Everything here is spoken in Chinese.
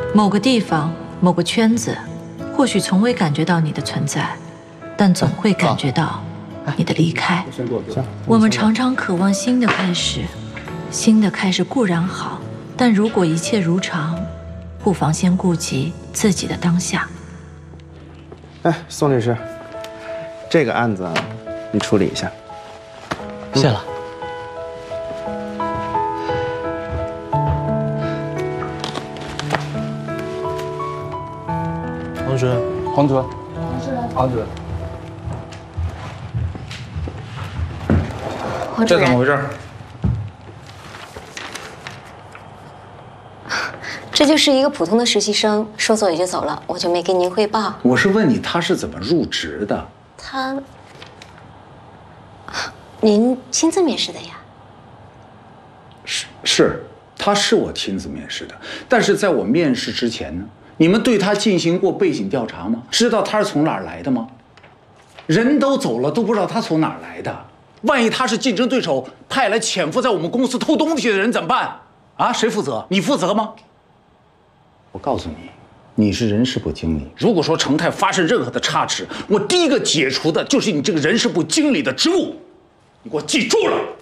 某个地方、某个圈子，或许从未感觉到你的存在，但总会感觉到你的离开。我们常常渴望新的开始，新的开始固然好，但如果一切如常，不妨先顾及自己的当下。 哎，宋律师，这个案子你处理一下。 谢了。 黄主任， 黄主任， 黄主任， 这怎么回事？ 这就是一个普通的实习生，说走也就走了，我就没给您汇报。 我是问你他是怎么入职的？ 您亲自面试的呀？ 是，他是我亲自面试的。但是在我面试之前呢，你们对他进行过背景调查吗？知道他是从哪儿来的吗？人都走了，都不知道他从哪儿来的。万一他是竞争对手派来潜伏在我们公司偷东西的人怎么办？啊，谁负责？你负责吗？我告诉你，你是人事部经理。如果说成泰发生任何的差池，我第一个解除的就是你这个人事部经理的职务。你给我记住了。